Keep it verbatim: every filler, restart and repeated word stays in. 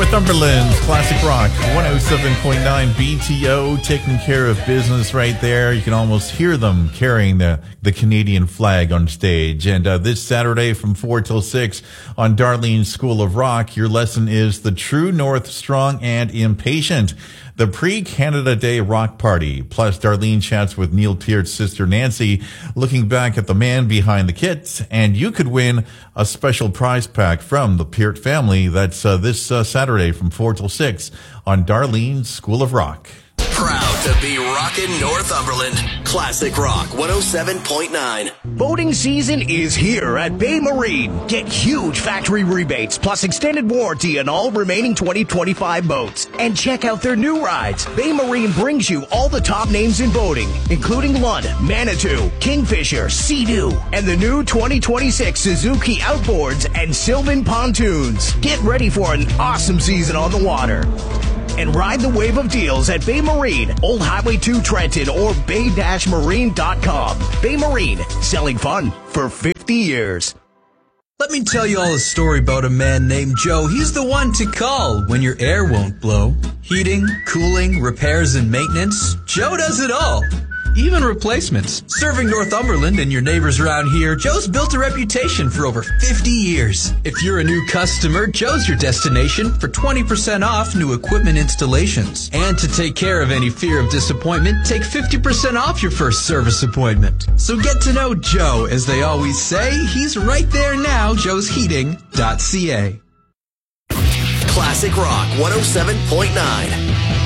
Northumberland, Classic Rock, one oh seven point nine B T O, taking care of business right there. You can almost hear them carrying the, the Canadian flag on stage. And uh, this Saturday from four till six on Darlene's School of Rock, your lesson is The True North, Strong and Impatient. The pre-Canada Day Rock Party. Plus, Darlene chats with Neil Peart's sister Nancy, looking back at the man behind the kit. And you could win a special prize pack from the Peart family. That's uh, this uh, Saturday from four till six on Darlene's School of Rock. Proud to be rockin' Northumberland. Classic Rock one oh seven point nine. Boating season is here at Bay Marine. Get huge factory rebates plus extended warranty on all remaining twenty twenty-five boats. And check out their new rides. Bay Marine brings you all the top names in boating, including Lund, Manitou, Kingfisher, Sea-Doo, and the new twenty twenty-six Suzuki Outboards and Sylvan Pontoons. Get ready for an awesome season on the water. And ride the wave of deals at Bay Marine, Old Highway two Trenton, or bay dash marine dot com. Bay Marine, selling fun for fifty years. Let me tell you all a story about a man named Joe. He's the one to call when your air won't blow. Heating, cooling, repairs, and maintenance. Joe does it all. Even replacements. Serving Northumberland and your neighbors around here, Joe's built a reputation for over fifty years. If you're a new customer, Joe's your destination for twenty percent off new equipment installations. And to take care of any fear of disappointment, take fifty percent off your first service appointment. So get to know Joe. As they always say, he's right there now, joes heating dot c a. Classic Rock one oh seven point nine.